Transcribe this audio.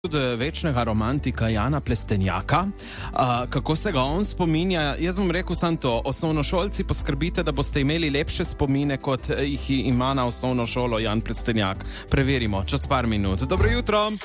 Od večnega romantika Jana Plestenjaka, kako se ga on spominja. Jaz bom rekel samo to, osnovnošolci, poskrbite, da boste imeli lepše spomine, kot jih ima na osnovno šolo Jan Plestenjak. Preverimo, čez par minut. Dobro jutro!